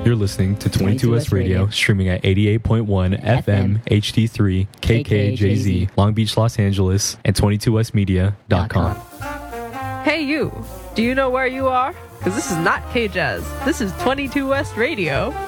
You're listening to 22S Radio, streaming at 88.1 FM, HD3, KKJZ, Long Beach, Los Angeles, and 22smedia.com. Hey you, do you know where you are? Because this is not K-Jazz. This is 22 West Radio.